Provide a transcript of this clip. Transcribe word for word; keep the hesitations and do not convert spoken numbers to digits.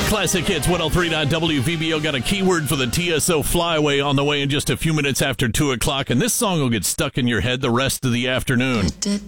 Classic Hits one oh three point nine W V B O got a keyword for the T S O Flyaway on the way in just a few minutes after two o'clock, and this song will get stuck in your head the rest of the afternoon.